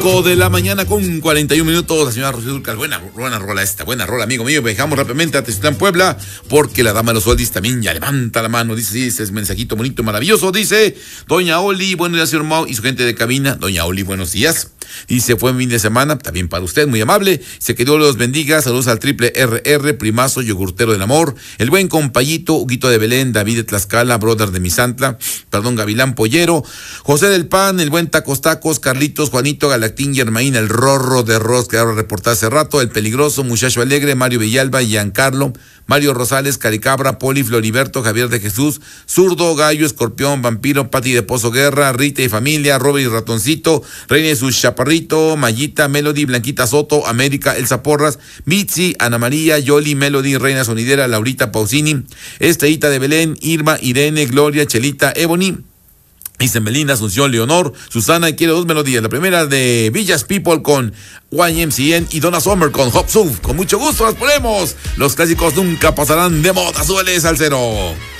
5 de la mañana con 41 minutos. La señora Rocío Dúrcal, buena rola esta, buena rola, amigo mío. Dejamos rápidamente a Teciutlán, Puebla, porque la dama de los oldies también ya levanta la mano. Dice, sí, ese es mensajito bonito, maravilloso. Dice, doña Oli, buenos días, señor Mau y su gente de cabina. Doña Oli, buenos días. Dice, fue fin de semana, también para usted, muy amable. Se que Dios los bendiga. Saludos al triple RR, primazo, yogurtero del amor. El buen compayito, Huguito de Belén, David de Tlaxcala, brother de Misantla, Gavilán Pollero, José del Pan, el buen Tacos, Carlitos, Juanito, Galactín, Germaín, el Rorro de Ross, que ahora reportó hace rato, el Peligroso, Muchacho Alegre, Mario Villalba, Giancarlo, Mario Rosales, Caricabra, Poli, Floriberto, Javier de Jesús, Zurdo, Gallo, Escorpión, Vampiro, Pati de Pozo Guerra, Rita y Familia, Robert y Ratoncito, Reina Jesús Chaparrito, Mayita, Melody, Blanquita Soto, América, Elsa Porras, Mitzi, Ana María, Yoli, Melody, Reina Sonidera, Laurita Pausini, Esteita de Belén, Irma, Irene, Gloria, Chelita, Ebony, Isabelina, Asunción, Leonor, Susana, y quiero dos melodías. La primera de Villas People con YMCN y Donna Summer con Hop Suf. Con mucho gusto las ponemos. Los clásicos nunca pasarán de moda. Súbele, salsero.